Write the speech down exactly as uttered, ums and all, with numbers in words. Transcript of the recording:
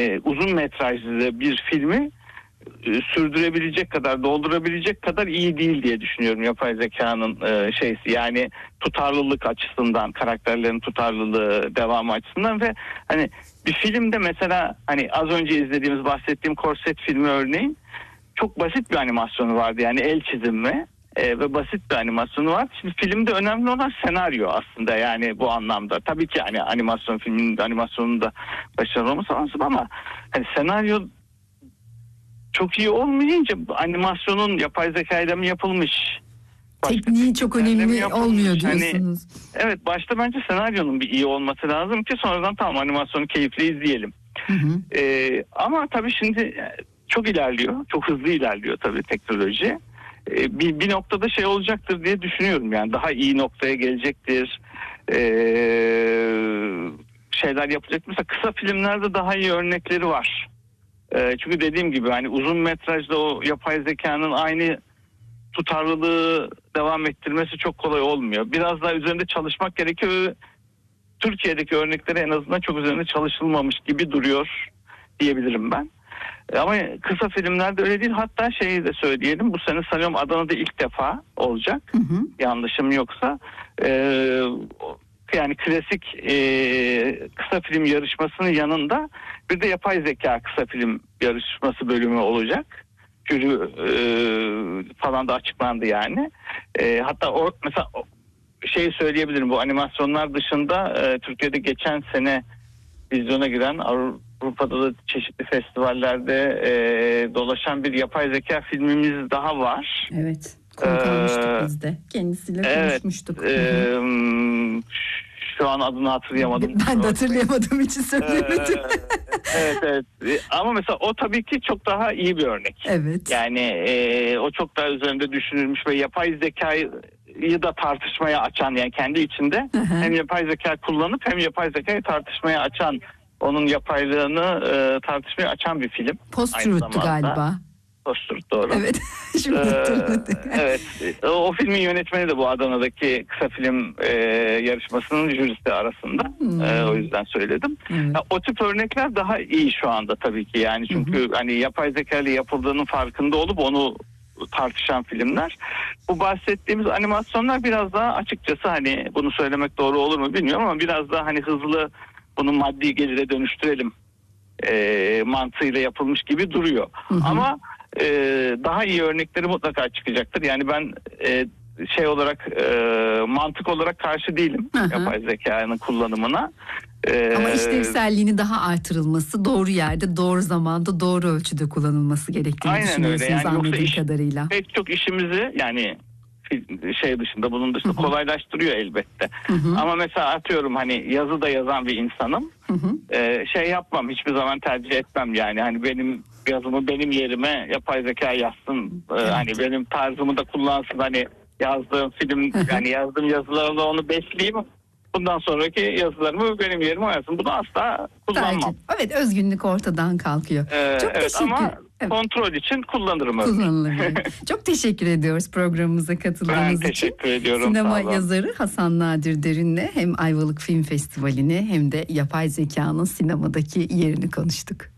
uzun metrajlı bir filmi e, sürdürebilecek kadar, doldurabilecek kadar iyi değil diye düşünüyorum yapay zekanın e, şeysi. Yani tutarlılık açısından, karakterlerin tutarlılığı, devamı açısından ve hani bir filmde mesela hani az önce izlediğimiz, bahsettiğim Korset filmi örneğin çok basit bir animasyonu vardı. Yani el çizimi e, ve basit bir animasyonu var. Şimdi filmde önemli olan senaryo aslında, yani bu anlamda. Tabii ki hani animasyon filminin animasyonunda başarılı olması lazım ama hani senaryo çok iyi olmayınca animasyonun yapay zekayla mı yapılmış? Tekniği çok önemli olmuyor diyorsunuz. Hani, evet, başta bence senaryonun bir iyi olması lazım ki sonradan tamam animasyonu keyifle izleyelim. Hı hı. Ee, ama tabii şimdi çok ilerliyor, çok hızlı ilerliyor tabii teknoloji. Ee, bir, bir noktada şey olacaktır diye düşünüyorum, yani daha iyi noktaya gelecektir. Ee, şeyler yapacak. Mesela kısa filmlerde daha iyi örnekleri var. Ee, çünkü dediğim gibi hani uzun metrajda o yapay zekanın aynı tutarlılığı devam ettirmesi çok kolay olmuyor. Biraz daha üzerinde çalışmak gerekiyor. Türkiye'deki örnekleri en azından çok üzerinde çalışılmamış gibi duruyor diyebilirim ben. Ama kısa filmlerde öyle değil. Hatta şeyi de söyleyelim. Bu sene sanıyorum Adana'da ilk defa olacak. Hı hı. Yanlışım yoksa. Ee, yani klasik e, kısa film yarışmasının yanında bir de yapay zeka kısa film yarışması bölümü olacak. Jüri e, falan da açıklandı yani. E, hatta o mesela şeyi söyleyebilirim, bu animasyonlar dışında e, Türkiye'de geçen sene vizyona giren, Avrupa'da da çeşitli festivallerde e, dolaşan bir yapay zeka filmimiz daha var. Evet, konuk almıştık ee, biz de. Kendisiyle evet, konuşmuştuk. E, şu an adını hatırlayamadım. Ben de hatırlayamadığım için söylemedim. evet evet. Ama mesela o tabii ki çok daha iyi bir örnek. Evet. Yani e, o çok daha üzerinde düşünülmüş ve yapay zekayı da tartışmaya açan, yani kendi içinde hı hı. hem yapay zeka kullanıp hem yapay zekayı tartışmaya açan, onun yapaylığını e, tartışmaya açan bir film. Post-truth'tu galiba. Post-truth, doğru. Evet. Şimdi ee, evet. O, o filmin yönetmeni de bu Adana'daki kısa film e, yarışmasının jürisi arasında. Hmm. E, o yüzden söyledim. Hmm. Ya, o tip örnekler daha iyi şu anda tabii ki. Yani çünkü hmm. hani yapay zeka ile yapıldığının farkında olup onu tartışan filmler. Bu bahsettiğimiz animasyonlar biraz daha, açıkçası hani bunu söylemek doğru olur mu bilmiyorum ama biraz daha hani hızlı, bunu maddi gelire dönüştürelim e, mantığıyla yapılmış gibi duruyor. Hı hı. Ama e, daha iyi örnekleri mutlaka çıkacaktır. Yani ben e, şey olarak e, mantık olarak karşı değilim hı hı. yapay zekanın kullanımına. Ee, Ama işlevselliğini daha artırılması, doğru yerde, doğru zamanda, doğru ölçüde kullanılması gerektiğini aynen düşünüyorsunuz öyle. Yani anladığım iş, kadarıyla. Pek çok işimizi yani şey dışında, bunun dışında hı hı. kolaylaştırıyor elbette. Hı hı. Ama mesela atıyorum hani yazı da yazan bir insanım. Hı hı. Ee, şey yapmam, hiçbir zaman tercih etmem yani. Hani benim yazımı benim yerime yapay zeka yazsın. Ee, evet. Hani benim tarzımı da kullansın. Hani yazdığım film, yani yazdığım yazılarla onu besleyeyim. Bundan sonraki yazılarımı benim yerime yazsın. Bunu asla kullanmam. Tercih. Evet, özgünlük ortadan kalkıyor. Ee, Çok evet, teşekkür ama evet. kontrol için kullanırım. Kullanılır. Çok teşekkür ediyoruz programımıza katıldığınız için. Ben teşekkür için. ediyorum. Sinema yazarı Hasan Nadir Derin'le hem Ayvalık Film Festivali'ni hem de yapay zekanın sinemadaki yerini konuştuk.